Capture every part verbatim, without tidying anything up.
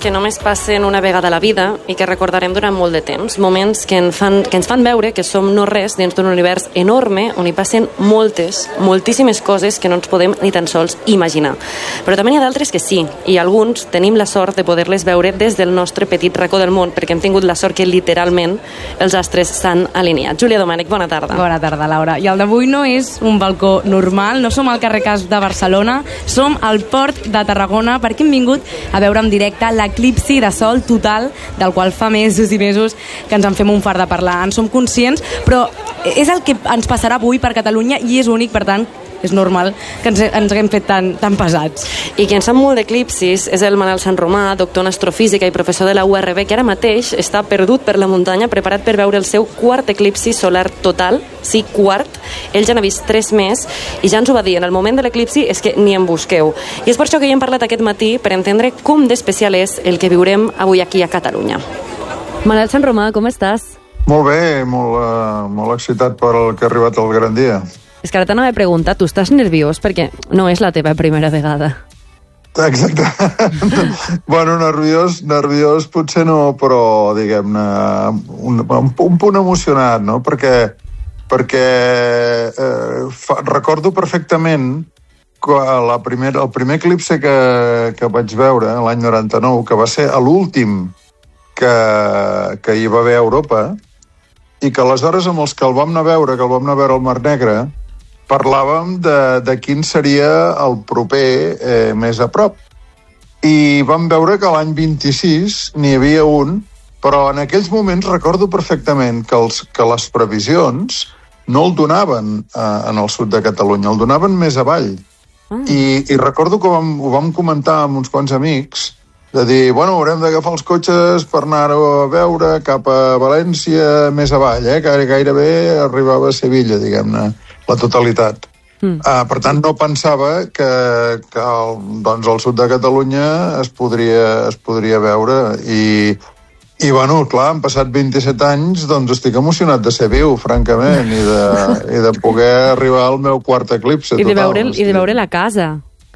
que només passen una vegada a la vida i que recordarem durant molt de temps. Moments que, en fan, que ens fan veure que som no res dins d'un univers enorme on hi passen moltes, moltíssimes coses que no ens podem ni tan sols imaginar. Però també n'hi ha d'altres que sí, i alguns tenim la sort de poder-les veure des del nostre petit racó del món, perquè hem tingut la sort que literalment els astres s'han alineat. Júlia Domènech, bona tarda. Bona tarda, Laura. I el d'avui no és un balcó normal, no som al carrer Cas de Barcelona, som al Port de Tarragona perquè hem vingut a veure en directe l'eclipsi de sol total del qual fa mesos i mesos que ens en fem un fart de parlar. En som conscients, però és el que ens passarà avui per Catalunya i és únic, per tant, és normal que ens, ens haguem fet tan, tan pesats. I qui en sap molt d'eclipsis és el Manel Sanromà, doctor en astrofísica i professor de la U R B, que ara mateix està perdut per la muntanya, preparat per veure el seu quart eclipsi solar total, sí, quart. Ell ja n'ha vist tres més i ja ens ho va dir, en el moment de l'eclipsi és que ni en busqueu. I és per això que hi hem parlat aquest matí, per entendre com d'especial és el que viurem avui aquí a Catalunya. Manel Sanromà, com estàs? Molt bé, molt, uh, molt excitat per el que ha arribat el gran dia. És que ara t'anava a preguntar, tu estàs nerviós perquè no és la teva primera vegada. Exacte. Bueno, nerviós, nerviós potser no, però diguem-ne un, un, un punt emocionat, no? Perquè, perquè eh, fa, recordo perfectament que la primera, el primer eclipsi que, que vaig veure l'any noranta-nou, que va ser l'últim que, que hi va haver a Europa, i que aleshores amb els que el vam anar a veure, que el vam anar a veure al Mar Negre, parlàvem de, de quin seria el proper eh, més a prop. I vam veure que l'any vint-i-sis n'hi havia un, però en aquells moments recordo perfectament que, els, que les previsions no el donaven eh, en el sud de Catalunya, el donaven més avall. Mm. I, i recordo que vam, ho vam comentar amb uns quants amics, de dir, bueno, haurem d'agafar els cotxes per anar-ho a veure cap a València més avall, eh? que gairebé arribava a Sevilla, diguem-ne, la totalitat. Mm. Uh, per tant, no pensava que, que el, doncs, al sud de Catalunya es podria, es podria veure. I, i bueno, clar, han passat vint-i-set anys, doncs estic emocionat de ser viu, francament, i de, i de poder arribar al meu quart eclipsi. I de, veure, i de veure la casa.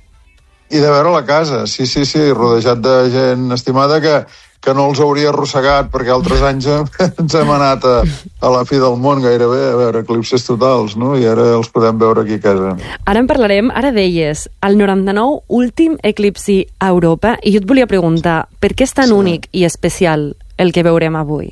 I de veure la casa, sí, sí, sí, rodejat de gent estimada que, que no els hauria arrossegat, perquè altres anys ens hem anat a, a la fi del món gairebé a veure eclipsis totals, no? I ara els podem veure aquí a casa. Ara en parlarem, ara deies, el noranta-nou últim eclipsi a Europa, i jo et volia preguntar, per què és tan sí. únic i especial el que veurem avui?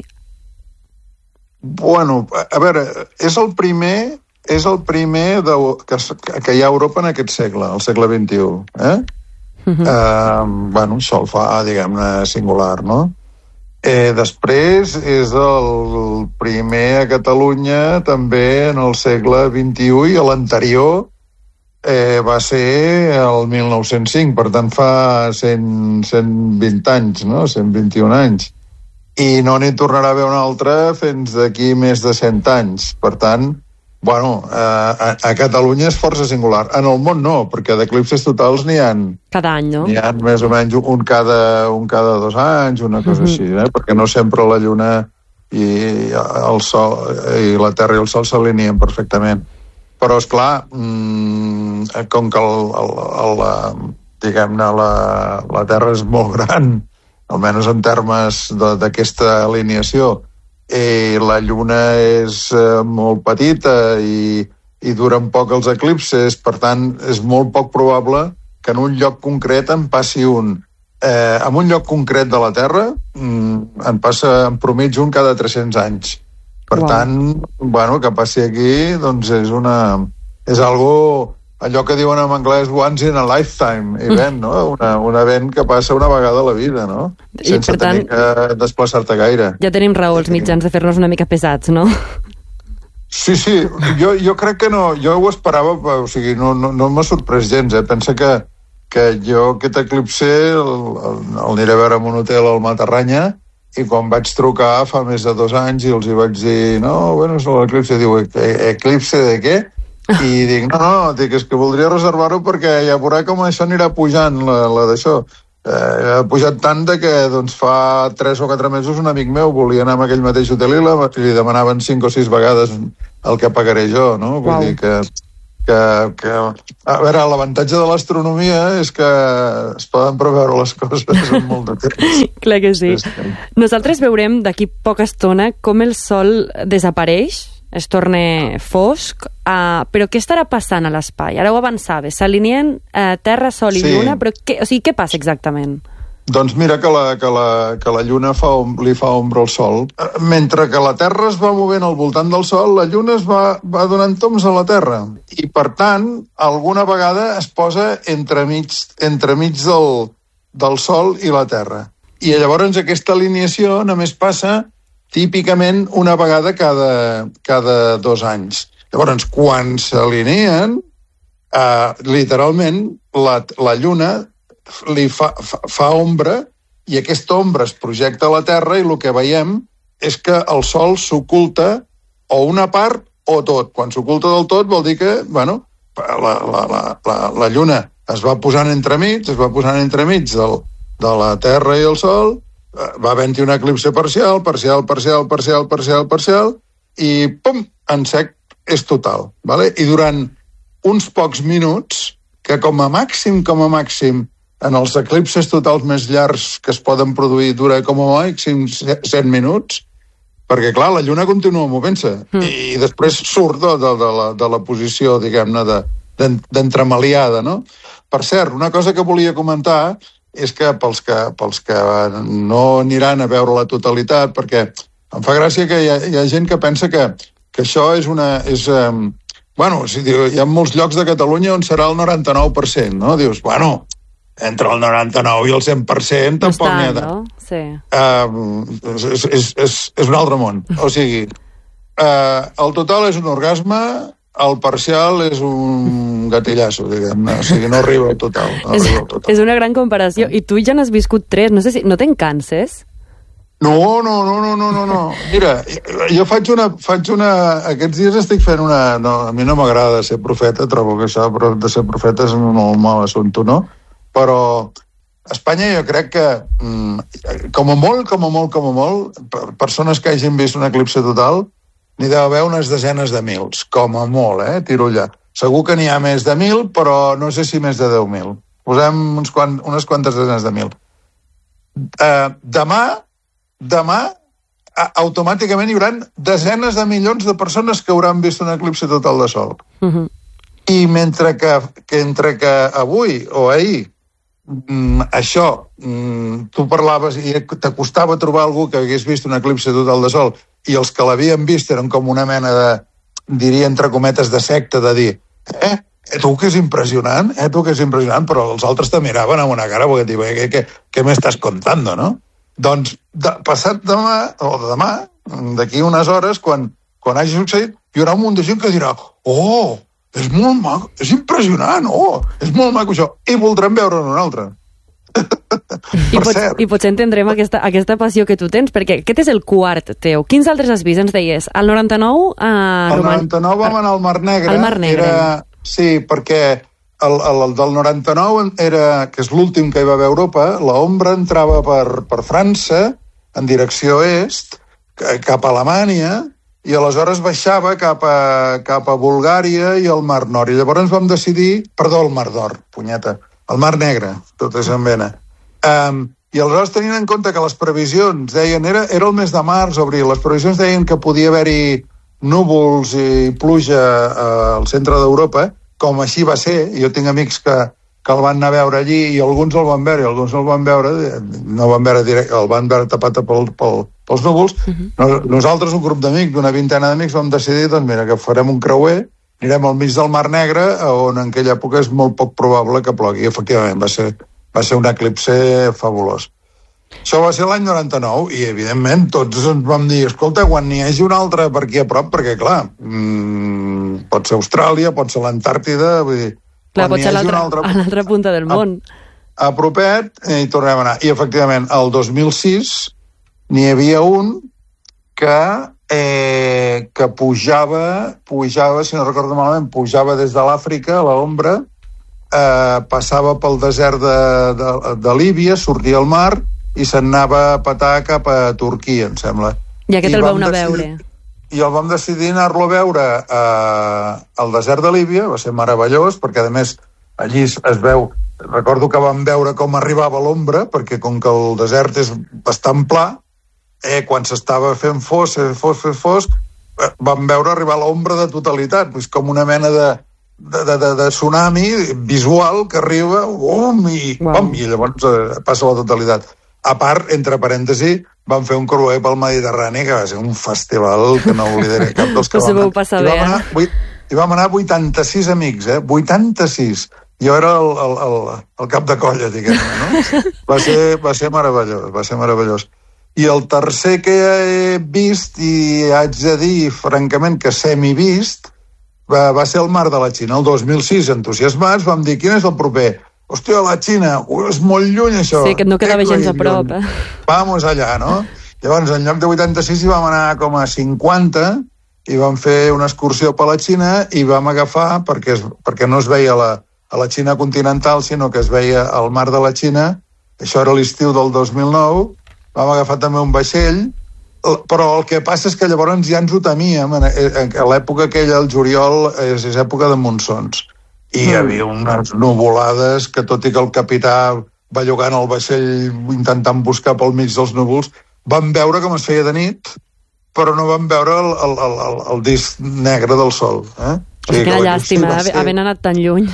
Bueno, a veure, és el primer... és el primer de, que, que hi ha a Europa en aquest segle, el segle vint-i-u. Eh? Uh-huh. Eh, bueno, això el fa, diguem-ne, singular, no? Eh, després és el primer a Catalunya també en el segle vint-i-u, i l'anterior eh, va ser el mil nou-cents cinc, per tant fa cent, cent vint anys, no? cent vint-i-un anys. I no n'hi tornarà a haver un altre fins d'aquí més de cent anys. Per tant, bueno, a, a Catalunya és força singular. En el món no, perquè d'eclipsis totals n'hi ha... Cada any, no? N'hi ha més o menys un cada, un cada dos anys, una cosa uh-huh. així, eh? Perquè no sempre la Lluna i el Sol, i la Terra i el Sol s'alineen perfectament. Però, esclar, mmm, com que el, el, el, el, diguem-ne, la, la Terra és molt gran, almenys en termes d'aquesta alineació, i la Lluna és eh, molt petita i, i duren poc els eclipses, per tant és molt poc probable que en un lloc concret en passi un. Eh, en un lloc concret de la Terra mm, en passa en promig un cada tres-cents anys. Per wow. tant, bueno, que passi aquí doncs és una... és algo, allò que diuen en anglès once in a lifetime event, no? Una, un event que passa una vegada a la vida, no? Sense I, tenir tant, que desplaçar-te gaire. Ja tenim raó els mitjans de fer-nos una mica pesats, no? Sí, sí, jo, jo crec que no, jo ho esperava, o sigui, no, no, no m'ha sorprès gens, eh? Pensa que, que jo aquest eclipse el, el, el aniré a veure en un hotel al Matarranya, i quan vaig trucar fa més de dos anys i els hi vaig dir, no, bueno, és l'eclipse, diu, eclipse de què? I dic, no, no, dic, és que voldria reservar-ho perquè ja veurà com això anirà pujant, la, la d'això. Eh, ha pujat tant de que doncs, fa tres o quatre mesos un amic meu volia anar a aquell mateix hotel i, la, i li demanaven cinc o sis vegades el que pagaré jo, no? Vull wow. dir que que, que... A veure, l'avantatge de l'astronomia és que es poden preveure les coses en molt de temps. Clar que sí. Nosaltres veurem d'aquí poca estona com el Sol desapareix, es torna fosc, uh, però què estarà passant a l'espai? Ara ho avançaves, s'alineen uh, Terra, Sol i sí. Lluna, però què, o sigui, què passa exactament? Doncs mira que la, que la, que la Lluna fa, li fa ombra al Sol. Mentre que la Terra es va movent al voltant del Sol, la Lluna es va, va donant toms a la Terra. I, per tant, alguna vegada es posa entremig, entremig del, del Sol i la Terra. I llavors aquesta alineació només passa típicament una vegada cada, cada dos anys. Llavors, quan s'alineen, eh, literalment, la, la Lluna li fa, fa, fa ombra i aquesta ombra es projecta a la Terra i el que veiem és que el Sol s'oculta o una part o tot. Quan s'oculta del tot vol dir que, bueno, la, la, la, la, la Lluna es va posant entremig, es va posant entremig del, de la Terra i el Sol, va haver-hi un eclipse parcial, parcial, parcial, parcial, parcial, parcial, i pum, en sec és total. Vale? I durant uns pocs minuts, que com a màxim, com a màxim, en els eclipses totals més llargs que es poden produir, dura com a màxim set minuts, perquè, clar, la Lluna continua movent-se, mm. i després surt de, de, de, la, de la posició, diguem-ne, d'entremaliada, no? Per cert, una cosa que volia comentar és que pels que, pels que no aniran a veure la totalitat, perquè em fa gràcia que hi ha, hi ha gent que pensa que, que això és una... És, um, bueno, o sigui, hi ha molts llocs de Catalunya on serà el noranta-nou per cent, no? Dius, bueno, entre el noranta-nou i el cent per cent tampoc n'hi ha... No? Sí. Uh, és, és, és, és un altre món. O sigui, uh, el total és un orgasme, el parcial és un gatillasso, diguem-ne. O sigui, no arriba al total. No és, arriba al total. És una gran comparació. I tu ja n'has viscut tres. No sé si... No te'n canses? No, no, no, no, no, no, no. Mira, jo faig una, faig una... Aquests dies estic fent una... No, a mi no m'agrada ser profeta, trobo que això de ser profeta és un molt mal assumpte, no? Però a Espanya jo crec que, com a molt, com a molt, com a molt, persones que hagin vist un eclipse total, n'hi deu haver unes desenes de mils, com a molt, eh, tiro allà. Segur que n'hi ha més de mil, però no sé si més de deu mil. Posem uns quant, unes quantes desenes de mil. Uh, demà, demà, uh, automàticament hi haurà desenes de milions de persones que hauran vist un eclipse total de Sol. Uh-huh. I mentre que, que entre que avui o ahir mm, això, mm, tu parlaves i t'acostava trobar algú que hagués vist un eclipse total de Sol i els que l'havien vist eren com una mena de, diria entre cometes, de secta, de dir, eh, eh tu que és impressionant, eh, tu que és impressionant, però els altres te miraven amb una cara perquè diuen, què, què, què m'estàs contando, no? Doncs de, passat demà, o demà, d'aquí unes hores, quan, quan hagi succeït, hi haurà un munt de gent que dirà, oh, és molt maco, és impressionant, oh, és molt maco això, i voldrem veure un altre. I, pots, I potser entendrem aquesta, aquesta passió que tu tens, perquè aquest és el quart teu. Quins altres has vist, ens deies? El noranta-nou... Eh, el noranta-nou vam anar al Mar Negre. Al Mar Negre. Era, sí, perquè el, el, el del noranta-nou, era, que és l'últim que hi va haver a Europa, l'ombra entrava per, per França, en direcció est, cap a Alemanya, i aleshores baixava cap a, cap a Bulgària i al Mar Nord. I llavors vam decidir... Perdó, el Mar Nord, punyeta. El Mar Negre, tot és en vena. Um, I aleshores tenint en compte que les previsions deien... Era, era el mes de març, abril. Les previsions deien que podia haver-hi núvols i pluja uh, al centre d'Europa, com així va ser. Jo tinc amics que, que el van anar a veure allí i alguns el van veure i alguns no el van veure, no van veure direct, el van veure tapat pel, pel, pels núvols. Uh-huh. Nosaltres, un grup d'amics, d'una vintena d'amics, vam decidir doncs, mira, que farem un creuer, anirem al mig del Mar Negre, on en aquella època és molt poc probable que plogui. Efectivament, va ser, va ser un eclipse fabulós. Això va ser l'any noranta-nou, i evidentment tots ens vam dir, escolta, quan n'hi hagi un altre per aquí a prop, perquè clar, mmm, pot ser Austràlia, pot ser l'Antàrtida, vull dir... Clar, pot ser a l'altra punta del món. A, a propet, i tornem a anar. I efectivament, el dos mil sis n'hi havia un que... Eh, que pujava, pujava, si no recordo malament, pujava des de l'Àfrica, a l'ombra, eh, passava pel desert de, de, de Líbia, sortia al mar i se'n anava a petar cap a Turquia, em sembla. I aquest I el vau anar a veure. i el vam decidir anar-lo a veure eh, al desert de Líbia, va ser meravellós, perquè a més allí es, es veu, recordo que vam veure com arribava l'ombra, perquè com que el desert és bastant pla, eh, quan s'estava fent fos, fent fos, fent fos, eh, vam veure arribar l'ombra de totalitat, pues, com una mena de, de, de, de, de tsunami visual que arriba, um, i, wow. um, i llavors eh, passa la totalitat. A part, entre parèntesi, vam fer un creuer pel Mediterrani, que va ser un festival que no oblidaré cap dels que vam anar. I vam anar, vuit, i vam anar vuitanta-sis amics, eh? vuitanta-sis. Jo era el, el, el, el cap de colla, diguem-ne, no? Va ser, va ser meravellós, va ser meravellós. I el tercer que he vist, i haig de dir, francament, que semi-vist, va, va ser el Mar de la Xina. El dos mil sis, entusiasmats, vam dir, quin és el proper? Hòstia, la Xina, ui, és molt lluny això. Sí, que no quedava gens a prop, eh? Vamos allà, no? Llavors, en lloc de vuitanta-sis hi vam anar com a cinquanta i vam fer una excursió per la Xina i vam agafar, perquè, es, perquè no es veia la, a la Xina continental, sinó que es veia al Mar de la Xina, això era l'estiu del dos mil nou, vam agafar també un vaixell, però el que passa és que llavors ja ens ho temíem, a l'època aquella, el juliol, és, és època de monsons. I hi havia unes nuvolades que, tot i que el capità va llogant el vaixell intentant buscar pel mig dels núvols, vam veure com es feia de nit, però no vam veure el, el, el, el, el disc negre del sol. Eh? O sigui, quina llàstima, ser... havent anat tan lluny.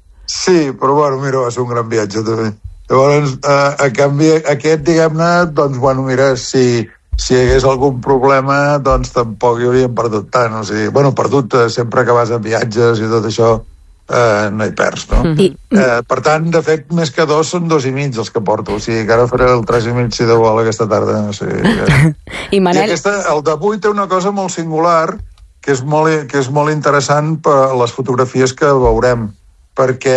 Sí, però bueno, mira, va ser un gran viatge també. Llavors, eh, a canvi, aquest, diguem-ne, doncs, bueno, mira, si, si hi hagués algun problema, doncs tampoc hi hauríem perdut tant. O sigui, bueno, perdut eh, sempre que vas a viatges i tot això, Uh, no hi perds, no? Mm-hmm. Uh, per tant, de fet, més que dos són dos i mig els que porto, o sigui que ara faré el tres i mig si de vol aquesta tarda, no sé. Ja. I, Manel... I aquesta, el d'avui té una cosa molt singular que és molt, que és molt interessant per les fotografies que veurem, perquè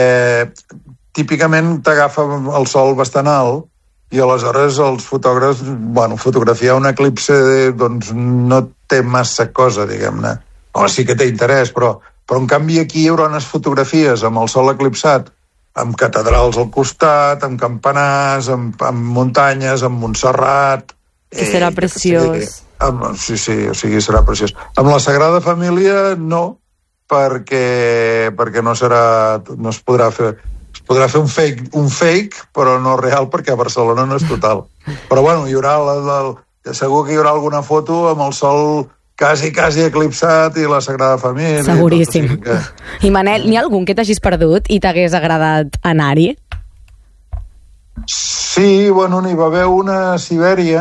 típicament t'agafa el sol bastant alt i aleshores els fotògrafs, bueno, fotografiar un eclipse doncs no té massa cosa, diguem-ne. O sí que té interès, però però en canvi aquí hi haurà unes fotografies amb el sol eclipsat, amb catedrals al costat, amb campanars, amb, amb muntanyes, amb Montserrat... Que serà eh, preciós. Sí, amb, sí, sí, o sigui, serà preciós. Amb la Sagrada Família no, perquè, perquè no serà, no es podrà fer... Es podrà fer un fake, un fake, però no real, perquè a Barcelona no és total. Però bueno, hi haurà la, la, segur que hi haurà alguna foto amb el sol... quasi, quasi eclipsat i la Sagrada Família. Seguríssim. I, que... I Manel, n'hi ha algun que t'hagis perdut i t'hagués agradat anar-hi? Sí, bueno, n'hi va haver una a Sibèria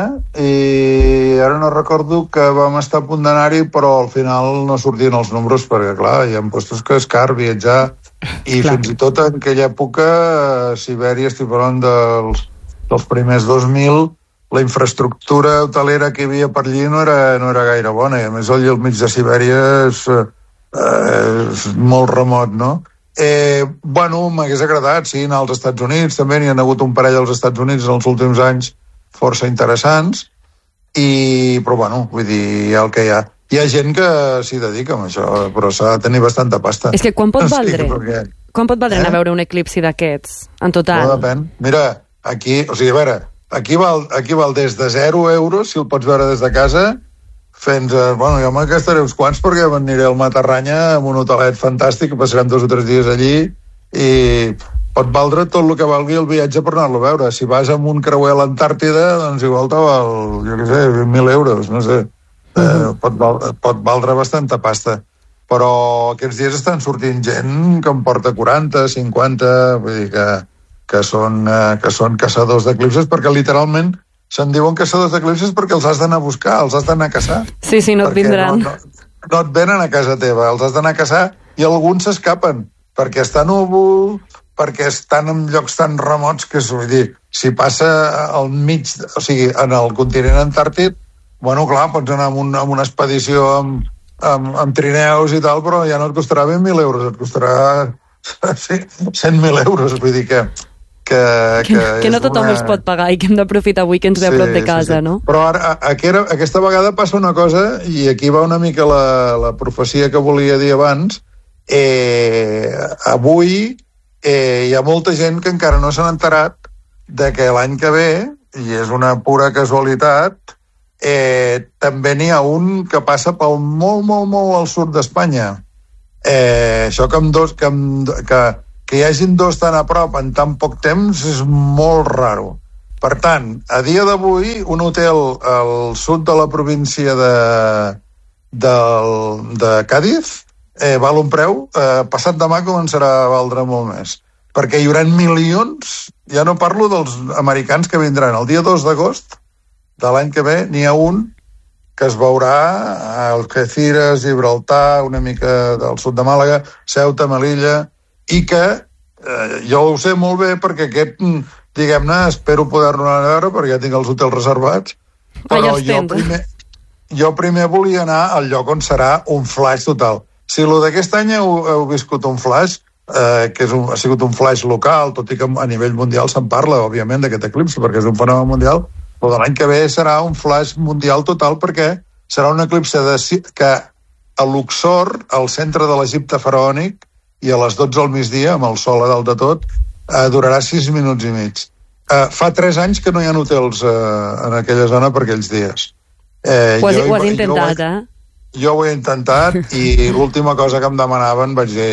i ara no recordo que vam estar a punt d'anar-hi, però al final no sortien els números perquè, clar, hi ha postos que és car viatjar i clar. Fins i tot en aquella època a Sibèria, estic parlant dels, dels primers dos mil, la infraestructura hotelera que hi havia per allí no era, no era gaire bona, i a més allà al mig de Sibèria és, eh, és molt remot, no? Eh, bueno, m'hagués agradat, sí, anar als Estats Units, també n'hi ha hagut un parell als Estats Units en els últims anys força interessants, i, però bueno, vull dir, hi ha el que hi ha. Hi ha gent que s'hi dedica amb això, però s'ha de tenir bastanta pasta. És que quan pot valdre? Sí, perquè... Quan pot valdre eh? anar a veure un eclipsi d'aquests, en total? No, depèn. Mira, aquí, o sigui, a veure, Aquí val, aquí val des de zero euros, si el pots veure des de casa, fins a... Bueno, jo me'n gastaré uns quants perquè m'aniré al Matarranya amb un hotelet fantàstic, passarem dos o tres dies allí i pot valdre tot el que valgui el viatge per anar-lo a veure. Si vas amb un creuer a l'Antàrtida, doncs igual te val, jo què sé, vint mil euros, no sé. Uh-huh. Eh, pot, val, pot valdre bastanta pasta. Però aquests dies estan sortint gent que en porta quaranta, cinquanta, vull dir que... que són, eh, que són caçadors d'eclipses, perquè literalment se'n diuen caçadors d'eclipses perquè els has d'anar a buscar, els has d'anar a caçar. Sí, sí, no et vindran. No, no, no et venen a casa teva, els has d'anar a caçar i alguns s'escapen, perquè està núvol, perquè estan en llocs tan remots que, vull dir, si passa al mig, o sigui, en el continent antàrtic, bueno, clar, pots anar amb, un, amb una expedició amb, amb, amb trineus i tal, però ja no et costarà vint mil euros, et costarà sí, cent mil euros, vull dir que Que, que, que, que no tothom una... els pot pagar i que hem d'aprofitar avui que ens ve sí, a prop de casa, sí, sí. No? Però ara, aquesta, aquesta vegada passa una cosa, i aquí va una mica la, la profecia que volia dir abans. Eh, avui eh, hi ha molta gent que encara no s'han enterat de que l'any que ve, i és una pura casualitat, eh, també n'hi ha un que passa pel molt, molt, molt al sud d'Espanya. Eh, això que, amb dos, que, amb, que, que hi hagin dos tan a prop en tan poc temps és molt raro. Per tant, a dia d'avui, un hotel al sud de la província de, de, de Cádiz eh, val un preu, eh, passat demà començarà a valdre molt més. Perquè hi haurà milions, ja no parlo dels americans que vindran. El dia dos d'agost de l'any que ve n'hi ha un que es veurà a Algeciras, Gibraltar, una mica del sud de Màlaga, Ceuta, Melilla, i que eh, jo ho sé molt bé perquè aquest, diguem-ne, espero poder-lo anar a veure perquè ja tinc els hotels reservats, però ah, ja jo, primer, jo primer volia anar al lloc on serà un flash total. Si el d'aquest any heu, heu viscut un flash, eh, que és un, ha sigut un flash local, tot i que a nivell mundial se'n parla, òbviament, d'aquest eclipsi, perquè és un fenomen mundial, però de l'any que ve serà un flash mundial total perquè serà un eclipsi de, que a Luxor, al centre de l'Egipte faraònic, i a les dotze al migdia, amb el sol a dalt de tot, eh, durarà sis minuts i mig. Eh, fa tres anys que no hi ha hotels eh, en aquella zona per aquells dies. Eh, ho has, jo, ho has intentat, jo, eh? Jo ho he intentat i l'última cosa que em demanaven vaig dir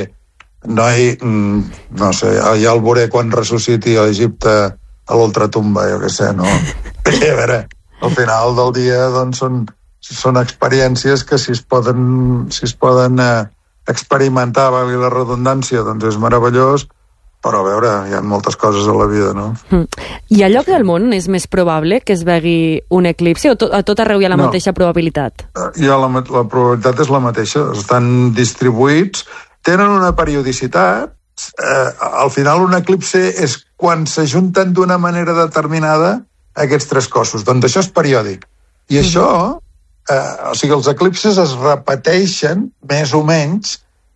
noi, no sé, ja el veuré quan ressusciti a Egipte a l'ultratumba, jo què sé, no? I a veure, al final del dia doncs són, són experiències que si es poden, si es poden eh, experimentar, valgui la redundància, doncs és meravellós, però a veure, hi ha moltes coses a la vida, no? Mm. I a lloc del món és més probable que es vegi un eclipsi o to, a tot arreu hi ha la no. mateixa probabilitat? Hi ha la, la probabilitat és la mateixa, estan distribuïts, tenen una periodicitat, eh, al final un eclipsi és quan s'ajunten d'una manera determinada aquests tres cossos, doncs això és periòdic. I mm-hmm. això, eh, o sigui, els eclipsis es repeteixen més o menys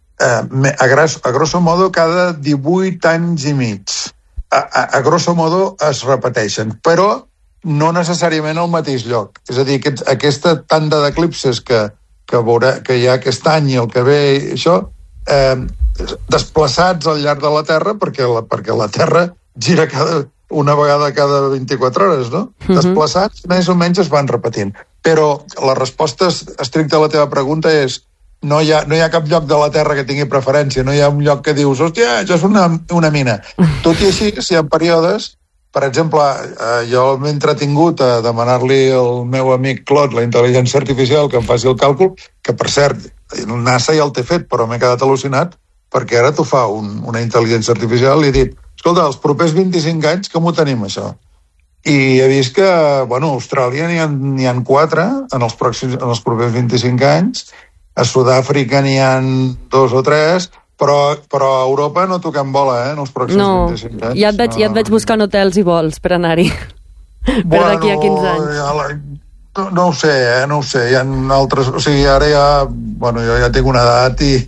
eh, a, gros, a grosso modo cada divuit anys i mig. A, a, a grosso modo es repeteixen, però no necessàriament al mateix lloc. És a dir, aquest, aquesta tanda d'eclipses que, que, veurà, que hi ha aquest any i el que ve, això, eh, desplaçats al llarg de la Terra, perquè la, perquè la Terra gira cada, una vegada cada vint-i-quatre hores, no? Uh-huh. Desplaçats, més o menys es van repetint. Però la resposta estricta a la teva pregunta és no hi ha, no hi ha cap lloc de la Terra que tingui preferència, no hi ha un lloc que dius, hòstia, això és una, una mina. Tot i així, si hi ha períodes, per exemple, eh, jo m'he entretingut a demanar-li al meu amic Claude, la intel·ligència artificial, que em faci el càlcul, que per cert, el NASA ja el té fet, però m'he quedat al·lucinat, perquè ara t'ho fa un, una intel·ligència artificial i he dit, escolta, els propers vint-i-cinc anys, com ho tenim, això? I he vist que, bueno, a Austràlia n'hi ha, n'hi ha quatre en els, pròxims, en els propers vint-i-cinc anys, a Sud-àfrica n'hi ha dos o tres, però, però a Europa no toquem bola, eh, en els pròxims no, vint-i-cinc anys. Ja et veig, no. ja et veig buscant hotels i vols per anar-hi, per bueno, d'aquí a quinze anys. Ja la, no, no ho sé, eh, no ho sé, hi ha altres, o sigui, ara ja, bueno, jo ja tinc una edat i,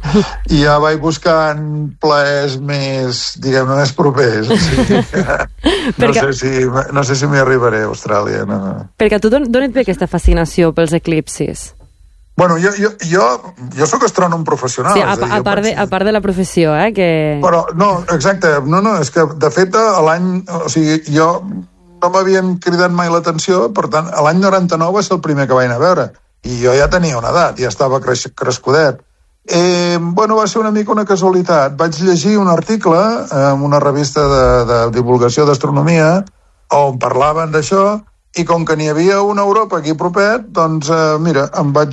i ja vaig buscant plaers més, diguem-ne, més propers. O sigui, no, perquè... sé si, no sé si m'hi arribaré a Austràlia. No. Perquè a tu d'on et ve aquesta fascinació pels eclipsis? Bueno, jo, jo, jo, jo sóc astrònom professional. Sí, a, a, part de, a part de la professió, eh? Que... Però, no, exacte, no, no, és que, de fet, a l'any, o sigui, jo no m'havien cridat mai l'atenció, per tant, l'any noranta-nou va ser el primer que vaig anar a veure, i jo ja tenia una edat, ja estava creix, crescudet. Eh, bueno, va ser una mica una casualitat. Vaig llegir un article en una revista de, de divulgació d'astronomia on parlaven d'això, i com que n'hi havia una Europa aquí propet, doncs, eh, mira, em vaig,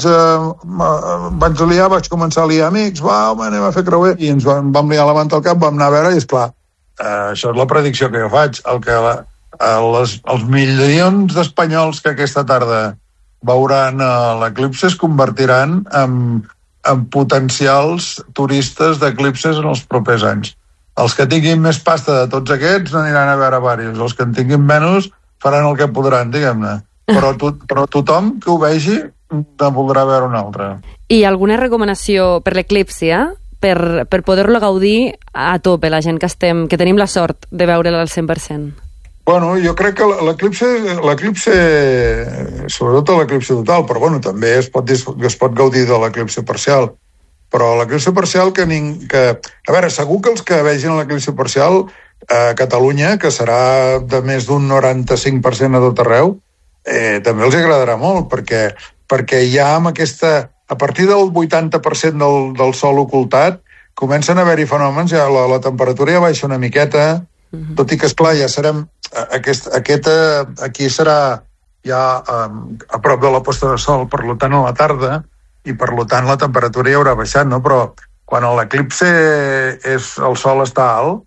eh, vaig liar, vaig començar a liar amics, va, home, anem a fer creuer, i ens vam, vam liar la manta al cap, vam anar a veure, i esclar, eh, això és la predicció que jo faig, el que la, les, els milions d'espanyols que aquesta tarda veuran l'eclipsi es convertiran en, en potencials turistes d'eclipses en els propers anys. Els que tinguin més pasta de tots aquests n'aniran a veure diversos, els que en tinguin menys faran el que podran, diguem-ne. Però, to, però tothom que ho vegi en voldrà veure un altre. I alguna recomanació per l'eclipsi, eh? Per, per poder-lo gaudir a tope, la gent que, estem, que tenim la sort de veure'l al cent per cent? Bueno, jo crec que l'eclipsi, l'eclipsi, sobretot l'eclipsi total, però bueno, també es pot, es pot gaudir de l'eclipsi parcial. Però l'eclipsi parcial que, que... A veure, segur que els que vegin l'eclipsi parcial a Catalunya, que serà de més d'un noranta-cinc per cent a tot arreu, eh, també els agradarà molt, perquè, perquè ja amb aquesta... A partir del vuitanta per cent del, del sol ocultat, comencen a haver-hi fenòmens, ja la, la temperatura ja baixa una miqueta, uh-huh. tot i que, esclar, ja serem... Aquest, aquesta, aquí serà ja um, a prop de la posta de sol, per tant, a la tarda, i per tant la temperatura ja haurà baixat, no? Però quan l'eclipse és, el sol està alt,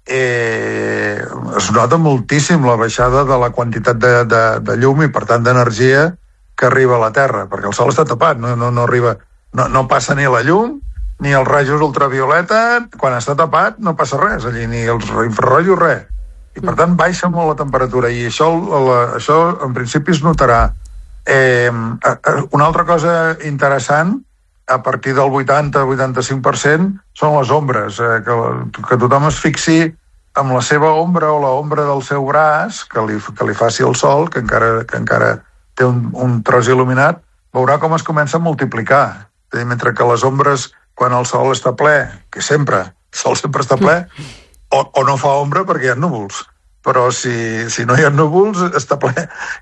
eh, es nota moltíssim la baixada de la quantitat de, de, de llum i, per tant, d'energia que arriba a la Terra, perquè el sol està tapat, no, no, no arriba, no, no passa ni la llum, ni els rajos ultravioleta, quan està tapat no passa res allí, ni els infrarrojos, res. I per tant baixa molt la temperatura, i això, la, això en principi es notarà. Eh, una altra cosa interessant, a partir del vuitanta a vuitanta-cinc per cent, són les ombres, eh, que, que tothom es fixi amb la seva ombra o la ombra del seu braç, que li, que li faci el sol, que encara, que encara té un, un tros il·luminat, veurà com es comença a multiplicar. És a dir, mentre que les ombres, quan el sol està ple, que sempre, el sol sempre està ple, o, o no fa ombra perquè hi ha núvols, però si, si no hi ha núvols està ple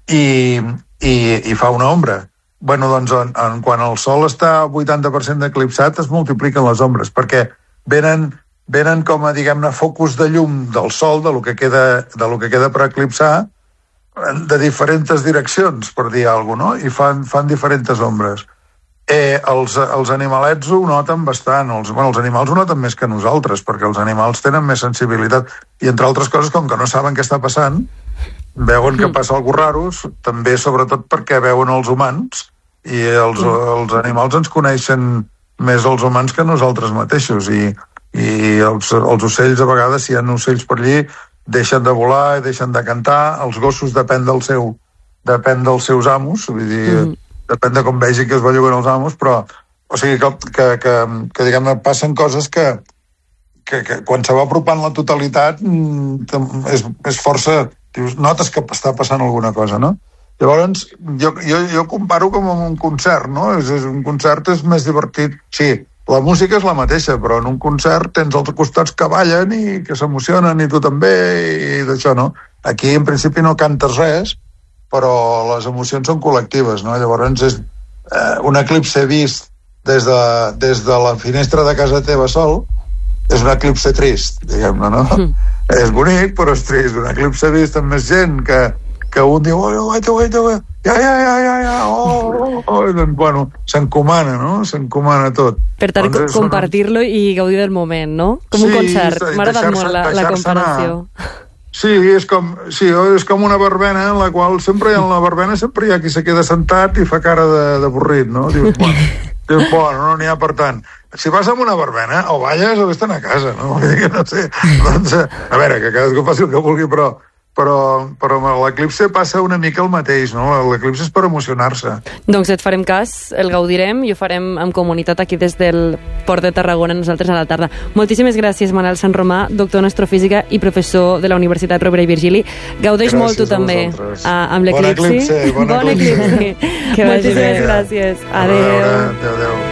i, i, i fa una ombra. Bueno, doncs, en, en, quan el sol està a vuitanta per cent eclipsat, es multipliquen les ombres, perquè venen, venen com a, diguem-ne, focus de llum del sol, de lo que queda, de lo que queda per eclipsar, de diferents direccions, per dir alguna cosa, no? I fan, fan diferents ombres. Eh, els, els animalets ho noten bastant, els, bueno, els animals ho noten més que nosaltres, perquè els animals tenen més sensibilitat, i entre altres coses, com que no saben què està passant, veuen que passa alguna cosa raro, també sobretot perquè veuen els humans, i els, els animals ens coneixen més els humans que nosaltres mateixos, i, i els, els ocells, a vegades, si hi ha ocells per allí, deixen de volar, deixen de cantar, els gossos depèn del seu, depèn dels seus amos, vull dir, mm. depèn de com vegi que es belluguen els amos, però, o sigui, que, que, que, que diguem-ne, passen coses que, que, que quan se va apropant la totalitat és, és força, dius, notes que està passant alguna cosa, no? Llavors, jo, jo, jo comparo com amb un concert, no? És, és, un concert és més divertit, sí, la música és la mateixa, però en un concert tens els costats que ballen i que s'emocionen, i tu també, i d'això, no? Aquí, en principi, no cantes res, però les emocions són col·lectives, no? Llavors, és eh, un eclipse vist des de, des de la finestra de casa teva sol, és un eclipse trist, diguem-ne, no? Mm. És bonic, però és trist. Un eclipse vist amb més gent que, que un diu, oh, oh, oh, oh, ja, ja, ja, ja, ja, oh, oh, oh, i doncs, bueno, s'encomana, no? S'encomana tot. Per tant, doncs compartir-lo una... i gaudir del moment, no? Com sí, un concert. M'ha agradat molt la, la comparació. Anar. Sí, és com, sí, és com una verbena en la qual sempre hi ha, en la verbena sempre hi ha qui se queda sentat i fa cara d'avorrit, no? Dius, bueno, dius, bueno, no n'hi ha per tant. Si vas amb una verbena, o balles o vés-te'n a casa, no? No sé, doncs, a veure, que cadascú faci el que vulgui, però però, però l'eclipse passa una mica el mateix, no? L'eclipse és per emocionar-se. Doncs et farem cas, el gaudirem i ho farem en comunitat aquí des del Port de Tarragona, nosaltres a la tarda. Moltíssimes gràcies, Manel Sant Romà, doctor en astrofísica i professor de la Universitat Rovira i Virgili. Gaudeix gràcies molt tu també a, amb l'eclipsi. Bon eclipsi. Bon eclipsi. Bon eclipsi. Moltíssimes gràcies. Adéu. Adéu, adéu.